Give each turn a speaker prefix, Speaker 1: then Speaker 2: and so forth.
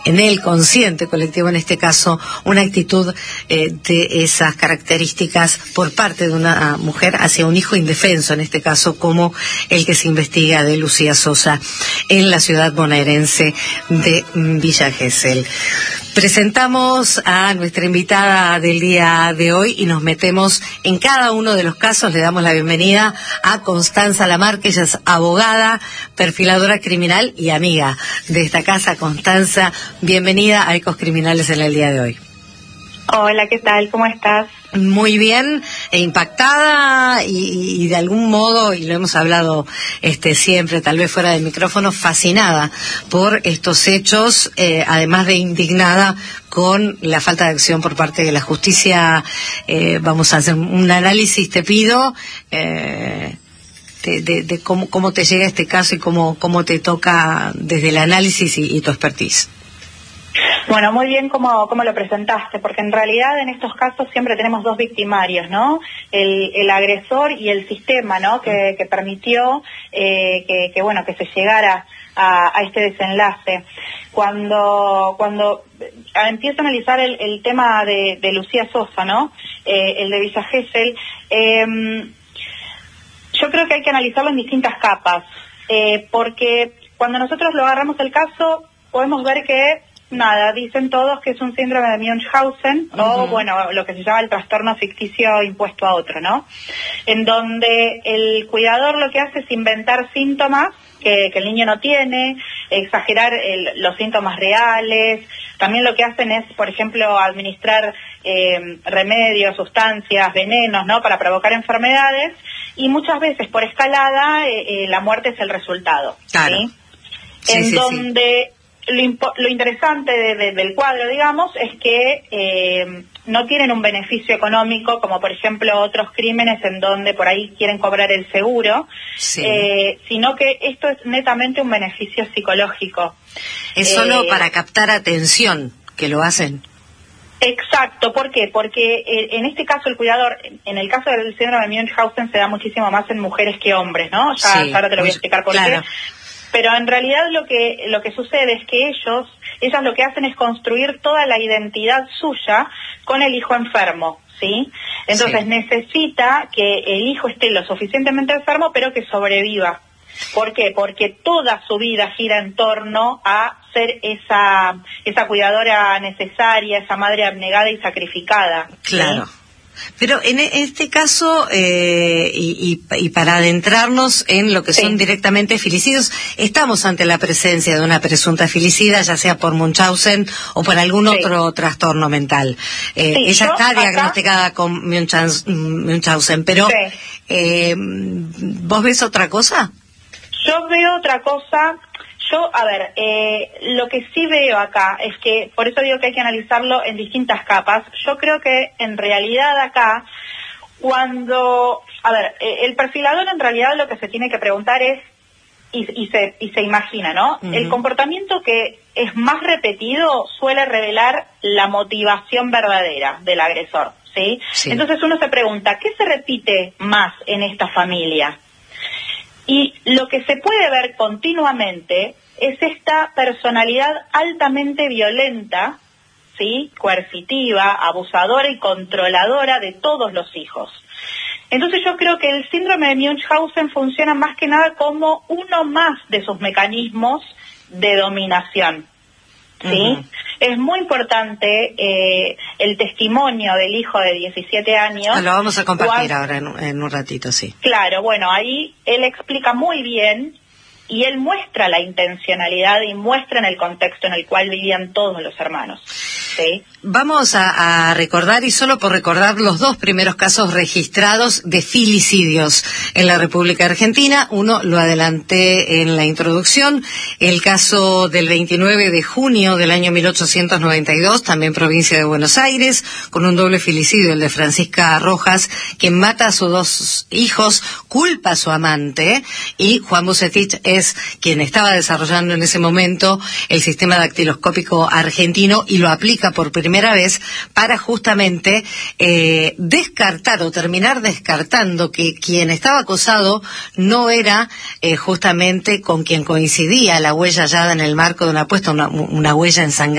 Speaker 1: en el consciente colectivo, en este caso, una actitud de esas características por parte de una mujer hacia un hijo indefenso, en este caso, como el que se investiga de Lucía Sosa en la ciudad bonaerense de Villa Gesell. Presentamos a nuestra invitada del día de hoy y nos metemos en cada uno de los casos. Le damos la bienvenida a Constanza Lamar, que ella es abogada, perfiladora criminal y amiga de esta casa. Constanza, bienvenida a Ecos Criminales en el día de hoy.
Speaker 2: Hola, ¿qué tal? ¿Cómo estás?
Speaker 1: Muy bien, impactada y de algún modo, y lo hemos hablado siempre, tal vez fuera del micrófono, fascinada por estos hechos, además de indignada con la falta de acción por parte de la justicia. Vamos a hacer un análisis, te pido, de cómo te llega este caso y cómo te toca desde el análisis y tu expertise.
Speaker 2: Bueno, muy bien cómo lo presentaste, porque en realidad en estos casos siempre tenemos dos victimarios, ¿no? El agresor y el sistema, ¿no? Que permitió que se llegara a este desenlace. Cuando empiezo a analizar el tema de Lucía Sosa, ¿no? El de Villa Gesell, yo creo que hay que analizarlo en distintas capas, porque cuando nosotros lo agarramos el caso, podemos ver que dicen todos que es un síndrome de Munchausen, o lo que se llama el trastorno ficticio impuesto a otro, ¿no? En donde el cuidador lo que hace es inventar síntomas que el niño no tiene, exagerar los síntomas reales. También lo que hacen es, por ejemplo, administrar remedios, sustancias, venenos, ¿no? Para provocar enfermedades, y muchas veces por escalada la muerte es el resultado.
Speaker 1: Claro.
Speaker 2: ¿Sí? Sí, donde lo interesante del cuadro, digamos, es que no tienen un beneficio económico, como por ejemplo otros crímenes en donde por ahí quieren cobrar el seguro, sino que esto es netamente un beneficio psicológico.
Speaker 1: Es solo para captar atención que lo hacen.
Speaker 2: Exacto, ¿por qué? Porque en este caso el cuidador, en el caso del síndrome de Munchausen se da muchísimo más en mujeres que hombres, ¿no? Ahora te lo voy a explicar por qué. Pero en realidad lo que sucede es que ellas lo que hacen es construir toda la identidad suya con el hijo enfermo, ¿sí? Entonces necesita que el hijo esté lo suficientemente enfermo, pero que sobreviva. ¿Por qué? Porque toda su vida gira en torno a ser esa cuidadora necesaria, esa madre abnegada y sacrificada.
Speaker 1: Claro. ¿Sí? Pero en este caso, y para adentrarnos en lo que son directamente filicidios, estamos ante la presencia de una presunta filicida, ya sea por Munchausen o por algún otro trastorno mental. Ella está diagnosticada con Munchausen, pero ¿vos ves otra cosa?
Speaker 2: Yo veo otra cosa. Lo que sí veo acá es que, por eso digo que hay que analizarlo en distintas capas. Yo creo que en realidad acá, el perfilador en realidad lo que se tiene que preguntar es, y se imagina, ¿no? El comportamiento que es más repetido suele revelar la motivación verdadera del agresor, ¿sí? Entonces uno se pregunta, ¿qué se repite más en esta familia? Y lo que se puede ver continuamente es esta personalidad altamente violenta, ¿sí? Coercitiva, abusadora y controladora de todos los hijos. Entonces yo creo que el síndrome de Munchausen funciona más que nada como uno más de sus mecanismos de dominación, ¿sí? Es muy importante el testimonio del hijo de 17 años.
Speaker 1: Lo vamos a compartir ahora en un ratito, sí.
Speaker 2: Claro, bueno, ahí él explica muy bien y él muestra la intencionalidad y muestra en el contexto en el cual vivían todos los hermanos, ¿sí?
Speaker 1: Vamos a recordar, y solo por recordar, los dos primeros casos registrados de filicidios en la República Argentina. Uno lo adelanté en la introducción, el caso del 29 de junio del año 1892, también provincia de Buenos Aires, con un doble filicidio, el de Francisca Rojas, quien mata a sus dos hijos, culpa a su amante, y Juan Bucetich es quien estaba desarrollando en ese momento el sistema dactiloscópico argentino y lo aplica por primera vez para justamente descartar o terminar descartando que quien estaba acosado no era justamente con quien coincidía la huella hallada en el marco de una apuesta, una huella ensangrentada